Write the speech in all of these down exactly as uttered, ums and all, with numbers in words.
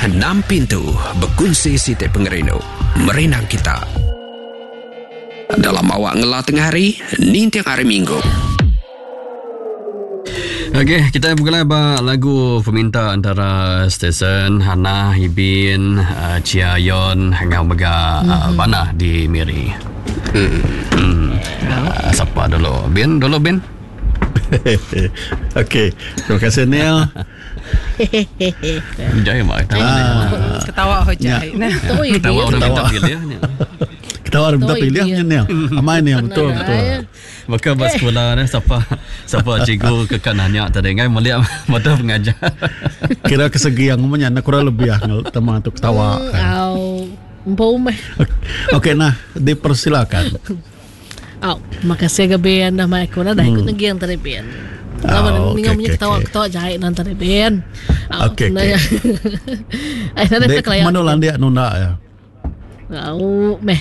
Enam pintu berkongsi setiap pengerino merenang kita. Dalam awak ngelah tengah hari, ni tiang hari minggu. Okey, kita bergelar lagu peminta antara stesen Hana, Hibin, uh, Chia Yon, Hangau Bega, uh, Bana di Miri. Hmm. hmm. Uh, siapa dulu? Bin, dulu Bin. Okey, terima kasih Neil. Jaya mak ketawa hojai. Ketawa orang minta pilih. Ketawa orang minta pilih Neil. Amai Neil, betul betul. Maka bas sekolah ni siapa siapa cikgu kekanannya tadi kan melihat mata pengajar. Kira kesegi yang umumnya nak kurang lebih ah teman tu ketawa. Au, bau meh. Okey nah, dipersilakan. Au, makasih gabian dah mai aku dah ikut nagi yang tadi bian. Lama ni ngomongnya ketawa-ketawa jahit nanti tadi bian. Okey. Eh, nanti kita kelihatan. Mana landia nunda ya? Au, meh.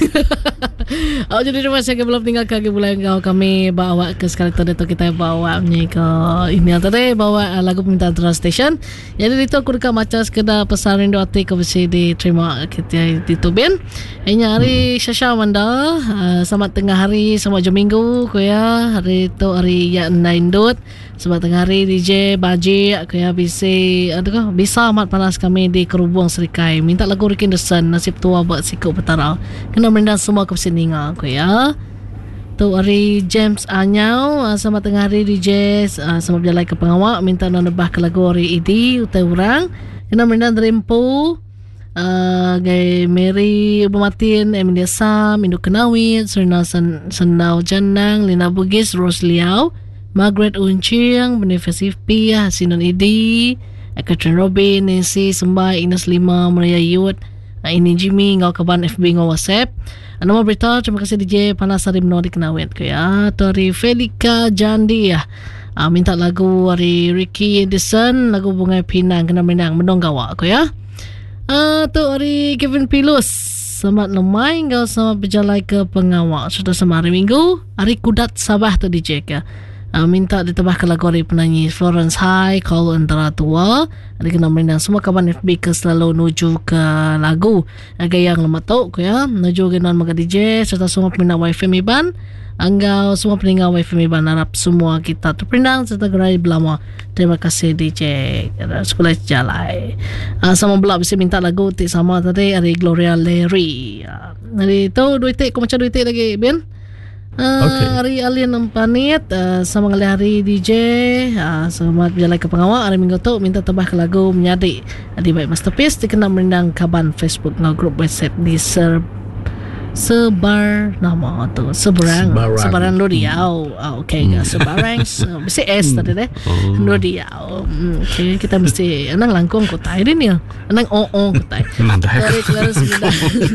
Oh, jadi terima kasih belum tinggal kaki bulan kau kami bawa ke sekali tadi tu kita bawa ni ke ini tadi bawa uh, lagu permintaan Trans Station. Jadi itu aku dekat macam sekedar pesan rindu hati kau mesti diterima kita di Tubin. Ini hari Syasha Manda uh, selamat tengah hari selamat jam minggu kau ya hari tu hari yang naindut selamat tengah hari D J Baji kau ya bisa aduh bisa amat panas kami di Kerubung Serikai minta lagu Rikin The Sun nasib tua buat sikut petara. Kena merendam semua ke peseninga aku ya. Tu hari James Anyau uh, selamat tengah hari D J uh, selamat berjalan ke pengawak minta nak nebah ke lagu hari Idi utai orang. Kena merendam Dreampo uh, Gay Mary Bumatin Emilia Sam Induk Kenawit Serna Sen- Senau Janang Lina Bugis Rose Liao Margaret Unciang Benefesif Pia Sinon Idi Catherine Robin Nancy Sembah Ines Lima Maria Yud. Nah, ini Jimmy ngau kaban F B ngau WhatsApp. Nama berita terima kasih D J Panas Hari Menori Kenawet ke ya. Dari Felika Jandi ya. Ah, minta lagu dari Ricky Edison lagu Bunga Pinang kena menang menong gawak ke ya. Ah, tu dari Kevin Pilus. Selamat lemai ngau selamat berjalan ke pengawak. Sudah sama hari Minggu. Hari Kudat Sabah tu D J ke. Uh, minta ditambahkan lagu dari penyanyi Florence High Call Antara Tua. Ada kena menang semua kawan F B ke selalu nuju ke lagu agak yang lemah tau ke ya nuju ke non maga D J serta semua peminat Wifi Miban anggau semua peninggal Wifi Miban harap semua kita terpindang serta gerai belama. Terima kasih D J sekolah jalai uh, sama belak bisa minta lagu tik sama tadi ada Gloria Larry uh, hari tu duit tik kau macam duit tik lagi Ben. Uh, okay. Hari Alien Empanit uh, sama kali hari D J uh, selamat berjalan ke pengawal hari Minggu tu minta tambah ke lagu Menyadik di Baik Masterpiece dikenal merendang kaban Facebook ngau grup WhatsApp di Ser Sebar nama tu Sebarang Sebarang Lodiau. Oh, okey hmm. Sebarang so, mesti S tadi deh oh. Lodiau. hmm, okey kita mesti anang langkung kotai dia ni anang o o kotai dari Kelantan Sembilan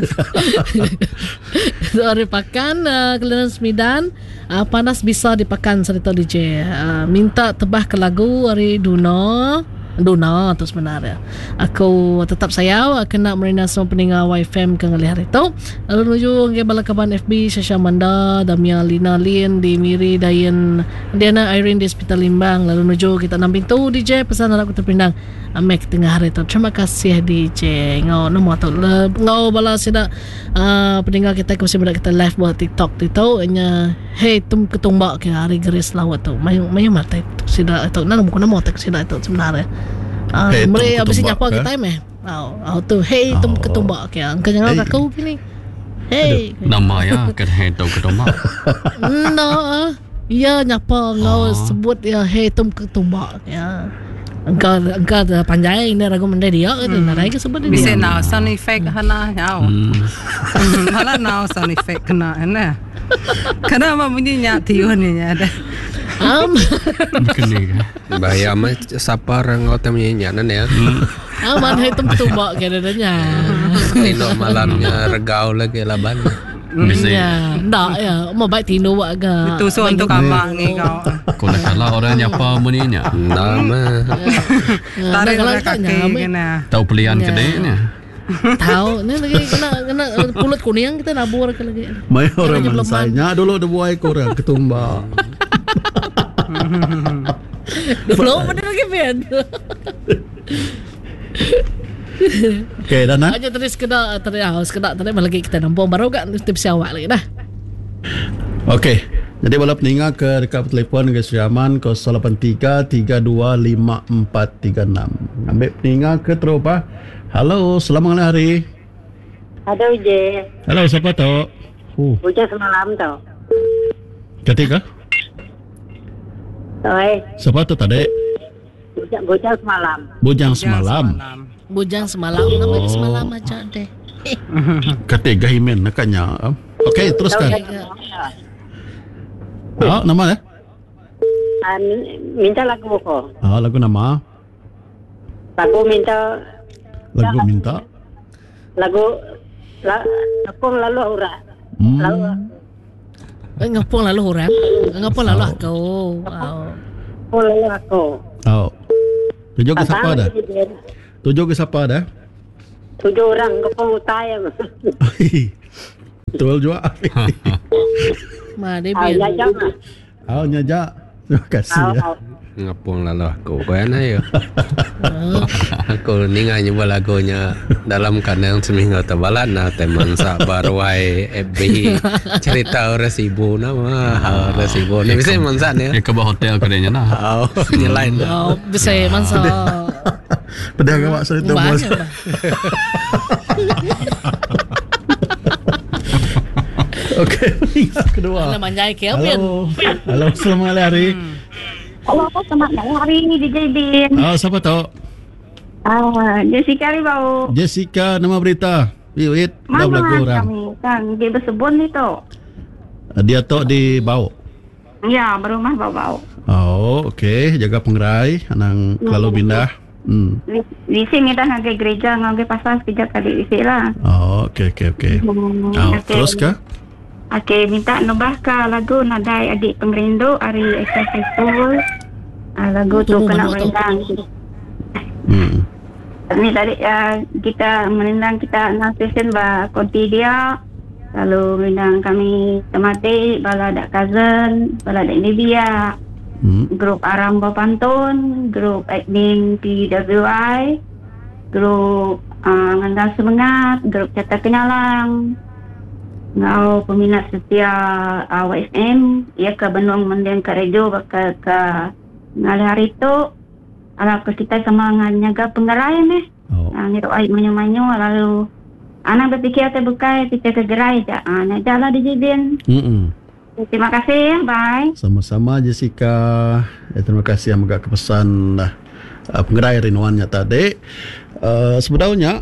dari pakan uh, Kelantan Sembilan uh, panas bisa dipakan serta D J uh, minta tebah ke lagu hari Duna Duna tu sebenarnya. Aku tetap sayau kena merina semua pendengar Y F M ke ngali hari tu. Lalu nuju ke balakaban F B Syasha Manda, Damia Lina Lin di Miri Dayan Diana Irene di Hospital Limbang. Lalu nuju kita enam pintu D J pesan aku terpindang amek tengah hari tu. Terima kasih D J. Ngau nama tu ngau bala sida uh, pendengar kita ke sida kita live buat TikTok tu nya hey tum ketumbak ke hari garis lawat tu. Mayu mayu mata tu sida tu nama bukan nama tak sida tu sebenarnya. Ah, hey, mereka habis nyapa kita meh. Oh, oh tu hey oh. Tum ketumbak ke. Engkau jangan hey. Aku pilih. Hey. Nama ya kan hey tum ketumbak. No. Ya nyapa ngau oh. Sebut ya hey tum ketumbak ya. Engkau engkau panjang ini ragu mendai dia ke narai ke sebut dia. Bisa now sound effect hana nyau. Hala now sound effect kena ene. Kenapa bunyinya tiun ni ada. Am bahaya mah siapa orang ngau temanya nan ya. Aman hai tum ketumbak ke dadanya. Tino malamnya regau lagi laban. Bisa ya. Ndak ya, mau baik tino buat agak. Itu so untuk kamar ni kau. Kau nak kalah orang nyapa muninya. Nama. Tarik kaki kena. Tahu pelian kedainya. Tahu ni lagi kena kena pulut kuning kita nabur ke lagi. Mai orang mansainya dulu ada buai korang ketumbak. Dulu mana lagi Ben. Okay, Dana. Aja tadi sekedar tadi ah sekedar tadi lagi kita nampung baru gak tips awak lagi dah. Okay. Jadi boleh peninggal ke dekat telefon ke Syaman kosong lapan tiga tiga dua lima empat tiga enam. Ambil peninggal ke terus apa? Halo, selamat hari. Ada Uje. Halo, siapa tu? Uh. Hujan semalam tau. Ketika? Oi. Siapa tu tadi? Hujan, hujan semalam. Bujang semalam. Bujang semalam nama dia semalam aja deh. Ketiga Himen nakanya. Okey, teruskan. Oh, nama eh? Uh, minta lagu ko. Oh, lagu nama. Lagu minta. Lagu minta. Lagu. La, Ngapung lalu ura. Hmm. Lalu. Eh, ngapung lalu orang. Ngapung lalu aku. Wow. Ngapung lalu aku. Oh. Tujuh ke siapa dah? Tujuh ke siapa dah? Tujuh orang ngapung utaya. Betul juga. Ma dia Ah, biar. jajak. Oh, nyajak. Terima kasih ya. Ngapung lalu aku. Kau yang ayo. Aku ni ngah nyoba lagunya dalam kandang seminggu tebalan na teman sabar wai F B cerita orang sibu nama orang sibu ni bisa mansan ya. Ya ke bawah hotel kedainya nah. Oh, nyelain dah. Oh, bisa masa. Pedah awak cerita bos. Banyak bah. Okey, peninggal kedua. Mana manjai Kelvin. Halo. Halo, selamat hari. Halo, selamat hari ini D J Bin. Oh, siapa tu? Ah, Jessica ni bau. Jessica, nama berita. Wait, wait. Dah Mana berlaku orang. kami kan di Bersebun ni tu. Dia tu di bau. Ya, berumah bau-bau. Oh, okey. Jaga pengerai. Anang lalu pindah. Hmm. Di, di sini dah ngagai gereja, ngagai pasal sekejap kali isi lah. Oh, okey, okey, okey. Hmm, Oh, okey. terus ke? Okey, minta nubah ke lagu Nadai Adik Pengerindu Hari Extra Festival. Ah, lagu tu Tunggu, kena mana tu? merendang. Hmm. Ni tadi uh, kita merendang kita enam stesen ba konti dia. Lalu merendang kami temati bala dak cousin, bala dak Libya. Hmm. Grup Aram Pantun, grup admin P W I, grup uh, Ngandang Semangat, grup Cata Kenyalang, ngau peminat setia uh, W S M, ia ke Benung Mendiang ke Rejo bakal ke ngalih hari tu, ala ke kita sama nganyaga penggerai ni, Oh. uh, ngiru air manyo-manyo, lalu anak berfikir te bukai, kita ke gerai je, uh, nak jalan di Jibin. Hmm. Terima kasih, bye. Sama-sama Jessica. Eh, terima kasih yang agak kepesan uh, pengerai rinduannya tadi. Uh, sebenarnya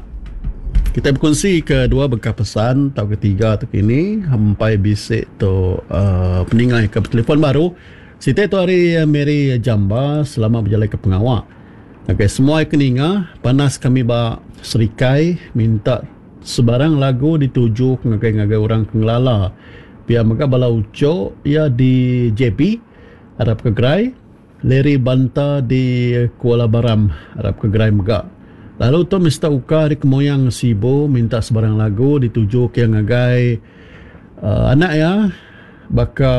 kita berkongsi kedua bekas pesan tahun ketiga tu kini sampai bisik tu uh, peninggal ke telefon baru. Siti tu hari Mary Jamba selamat berjalan ke pengawal. Okay, semua keninga panas kami ba serikai minta sebarang lagu dituju ngagai-ngagai orang kengelala. Pia maka bala uco ya di J P Arab Kegerai, Leri Banta di Kuala Baram Arab Kegerai mega. Lalu tu Mister Uka di Kemoyang Sibo minta sebarang lagu dituju ke ngagai uh, anak ya baka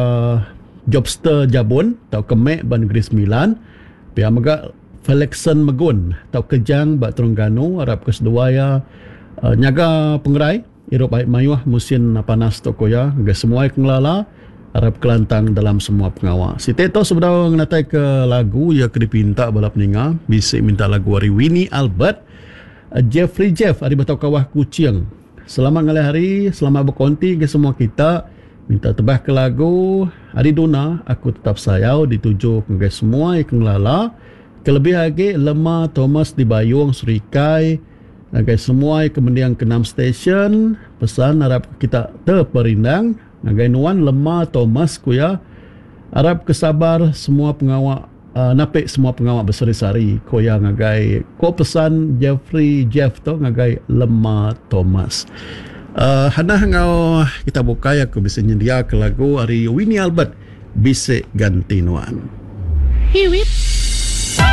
Jobster Jabun tau Kemek Ban Negeri Sembilan. Pia mega Felixon Megun tau Kejang Bak Terengganu Arab Kesedua ya uh, nyaga pengerai Irop baik mayuah musim panas toko ya. Gak semua kengelala Arab kelantang dalam semua pengawal. Si Teto sebenarnya ngatai ke lagu ya ke dipinta bala peninga. Bisik minta lagu hari Winnie Albert. Uh, Jeffrey Jeff hari batau kawah kucing. Selamat ngalih hari, selamat berkonti ke semua kita. Minta tebah ke lagu Hari Duna Aku Tetap Sayau dituju ke semua yang kengelala. Kelebih lagi Lemah Thomas di Bayung Serikai. Nagai semua kemudian ke enam stesen pesan harap kita terperindang nagai nuan Lemah Thomas kuya harap kesabar semua pengawal uh, napik semua pengawal berseri-sari koya ngagai ko pesan Jeffrey Jeff tu ngagai Lemah Thomas. Uh, hana ngau kita buka ya aku bisa nyedia ke lagu hari Winnie Albert Bisik Ganti Nuan. Hiwit.